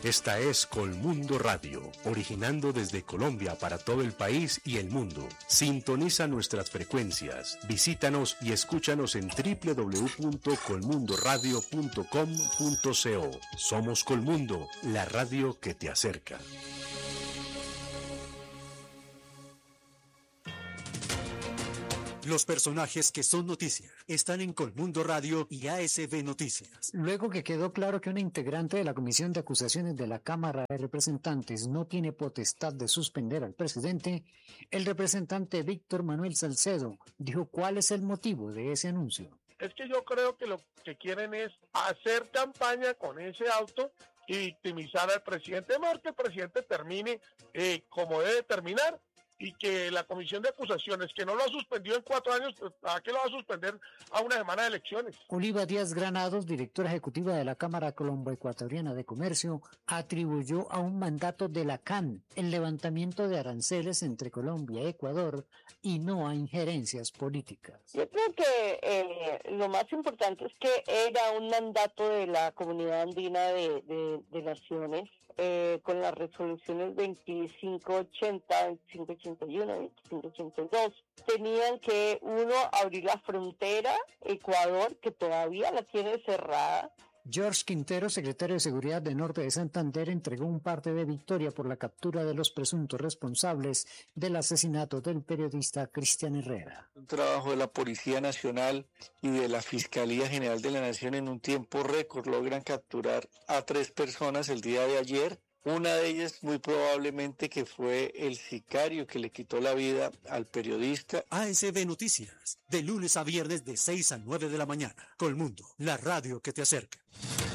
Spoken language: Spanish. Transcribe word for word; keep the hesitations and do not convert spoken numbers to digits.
Esta es Colmundo Radio, originando desde Colombia para todo el país y el mundo. Sintoniza nuestras frecuencias, visítanos y escúchanos en doble u doble u doble u punto colmundo radio punto com punto co. Somos Colmundo, la radio que te acerca. Los personajes que son noticia están en Colmundo Radio y A S B Noticias. Luego que quedó claro que una integrante de la Comisión de Acusaciones de la Cámara de Representantes no tiene potestad de suspender al presidente, el representante Víctor Manuel Salcedo dijo cuál es el motivo de ese anuncio. Es que yo creo que lo que quieren es hacer campaña con ese auto y victimizar al presidente, mejor que el presidente termine eh, como debe terminar. Y que la comisión de acusaciones, que no lo ha suspendido en cuatro años, ¿a qué lo va a suspender a una semana de elecciones? Oliva Díaz Granados, directora ejecutiva de la Cámara Colombo-Ecuatoriana de Comercio, atribuyó a un mandato de la C A N el levantamiento de aranceles entre Colombia y Ecuador y no a injerencias políticas. Yo creo que eh, lo más importante es que era un mandato de la Comunidad Andina de, de, de Naciones, eh, con las resoluciones veinticinco ochenta, veinticinco ochenta y uno, veinticinco ochenta y dos. Tenían que, uno, abrir la frontera, Ecuador, que todavía la tiene cerrada. George Quintero, secretario de Seguridad de Norte de Santander, entregó un parte de victoria por la captura de los presuntos responsables del asesinato del periodista Cristian Herrera. Un trabajo de la Policía Nacional y de la Fiscalía General de la Nación en un tiempo récord logran capturar a tres personas el día de ayer. Una de ellas muy probablemente que fue el sicario que le quitó la vida al periodista. A S B Noticias, de lunes a viernes de seis a nueve de la mañana. Colmundo, la radio que te acerca.